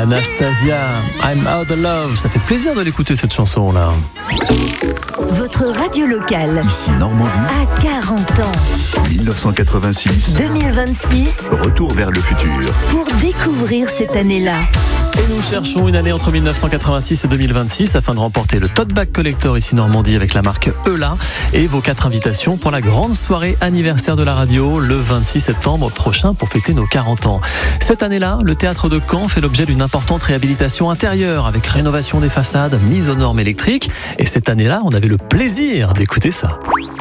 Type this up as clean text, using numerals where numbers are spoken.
Anastasia, I'm out of love. Ça fait plaisir de l'écouter cette chanson-là. Votre radio locale. Ici Normandie. À 40 ans. 1986. 2026. Retour vers le futur. Pour découvrir cette année-là. Et nous cherchons une année entre 1986 et 2026 afin de remporter le Tote Bag Collector ici Normandie avec la marque Eula et vos 4 invitations pour la grande soirée anniversaire de la radio le 26 septembre prochain pour fêter nos 40 ans. Cette année-là, le théâtre de Caen fait l'objet d'une importante réhabilitation intérieure avec rénovation des façades, mise aux normes électriques. Et cette année-là, on avait le plaisir d'écouter ça.